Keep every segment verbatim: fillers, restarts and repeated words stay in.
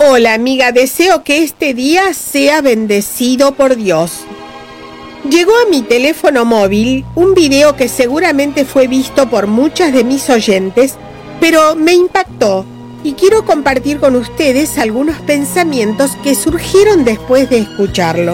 Hola amiga, deseo que este día sea bendecido por Dios. Llegó a mi teléfono móvil un video que seguramente fue visto por muchas de mis oyentes, pero me impactó y quiero compartir con ustedes algunos pensamientos que surgieron después de escucharlo.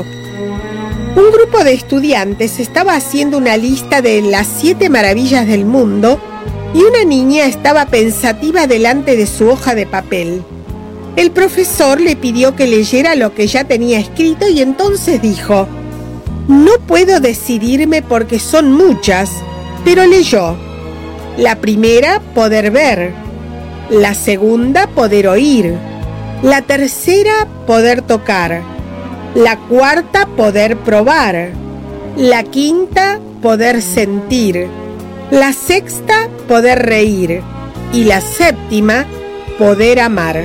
Un grupo de estudiantes estaba haciendo una lista de las siete maravillas del mundo y una niña estaba pensativa delante de su hoja de papel. El profesor le pidió que leyera lo que ya tenía escrito y entonces dijo: «No puedo decidirme porque son muchas», pero leyó. La primera, poder ver. La segunda, poder oír. La tercera, poder tocar. La cuarta, poder probar. La quinta, poder sentir. La sexta, poder reír. Y la séptima, poder amar.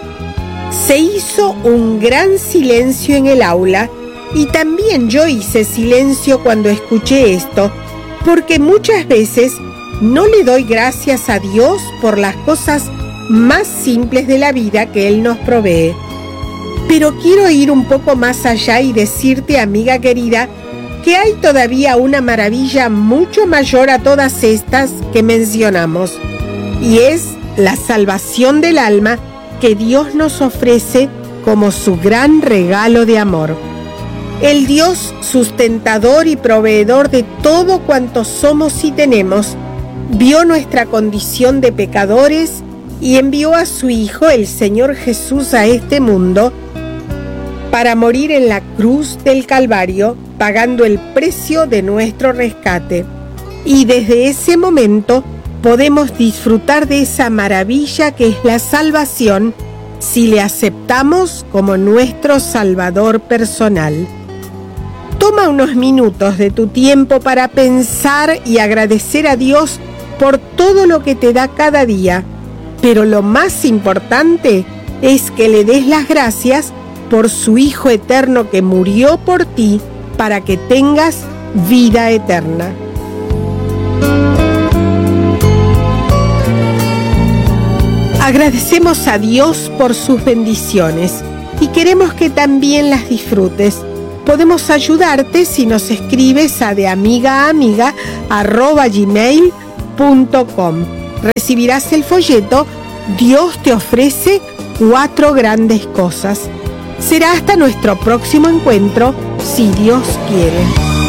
Se hizo un gran silencio en el aula y también yo hice silencio cuando escuché esto, porque muchas veces no le doy gracias a Dios por las cosas más simples de la vida que Él nos provee. Pero quiero ir un poco más allá y decirte, amiga querida, que hay todavía una maravilla mucho mayor a todas estas que mencionamos, y es la salvación del alma que Dios nos ofrece como su gran regalo de amor. El Dios sustentador y proveedor de todo cuanto somos y tenemos, vio nuestra condición de pecadores y envió a su Hijo, el Señor Jesús, a este mundo para morir en la cruz del Calvario, pagando el precio de nuestro rescate. Y desde ese momento podemos disfrutar de esa maravilla que es la salvación si le aceptamos como nuestro Salvador personal. Toma unos minutos de tu tiempo para pensar y agradecer a Dios por todo lo que te da cada día, pero lo más importante es que le des las gracias por su Hijo eterno que murió por ti para que tengas vida eterna. Agradecemos a Dios por sus bendiciones y queremos que también las disfrutes. Podemos ayudarte si nos escribes a de amiga a amiga arroba gmail punto com. Recibirás el folleto Dios te ofrece cuatro grandes cosas. Será hasta nuestro próximo encuentro, si Dios quiere.